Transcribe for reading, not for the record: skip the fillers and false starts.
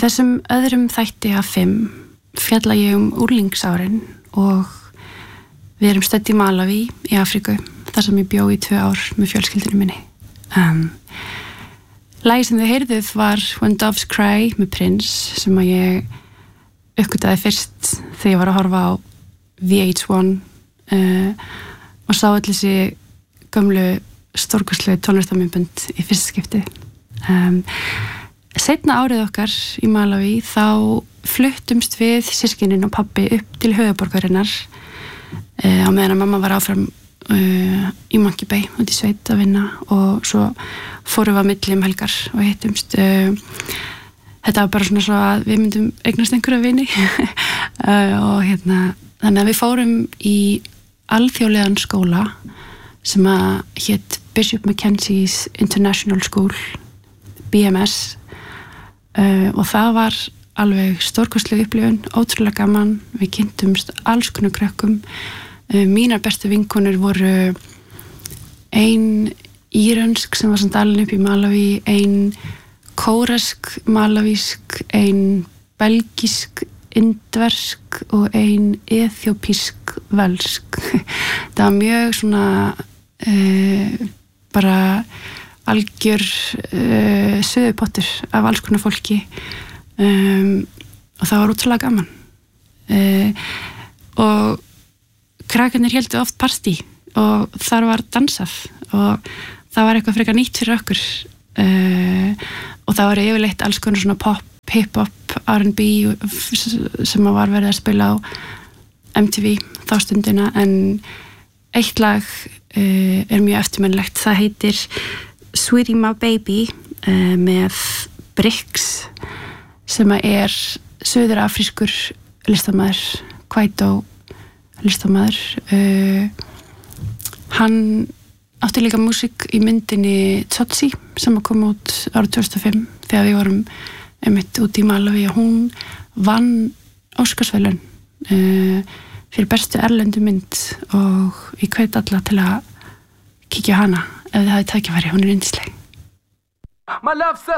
þessum öðrum þætti af 5 fjalla ég úrlingsárin og við erum stödd í Malaví í Afríku þar sem ég bjó í 2 ár með fjölskyldunum minni. Lagið sem þið heyrðuð var When Doves Cry með Prince sem að ég uppgötaði fyrst þegar ég var að horfa á VH1 og sá allir þessi gömlu stórkostlegu tónlistarmyndbönd í fyrsta skipti. Seinna árið okkar í Malaví þá fluttumst við systkinin og pabbi upp til höfuðborgarinnar á meðan að mamma var áfram í Monkey Bay út í sveit að vinna og svo fórum við á milli helgar og hittumst. Þetta var bara svona svo að við myndum eignast einhverja vini og þannig að við fórum í alþjóðlegan skóla sem að hét Bishop Mackenzie's International School, BMS, og það var alveg stórkostleg upplifun, ótrúlega gaman. Við kynntumst alls konar krökkum. Mínar bestu vinkonur voru ein írönsk sem var samt alin upp í Malaví, ein kóresk malavísk, ein belgísk indversk og ein eþjópísk velsk. Það var mjög svona bara algjör suðupottur af alls konar fólki og það var ótrúlega gaman og krakkarnir héldu oft partí og þar var dansað og það var eitthvað frekar nýtt fyrir okkur og það var yfirleitt alls konar svona pop, hip-hop, R&B sem var verið að spila á MTV þá stundina, en eitt lag mjög eftirminnilegt. Það heitir Sweetie My Baby með Brix sem er suðurafrískur listamaður, Kwaito listamaður. Hann átti líka músík í myndinni Tsotsi sem kom út árið 2005 þegar við vorum einmitt út í Malaví og hún vann Óskarsverðlaun fyrir bestu erlendu mynd og ég hvet alla til að kíkja á hana ef þið hafið tækifæri, hún er yndisleg.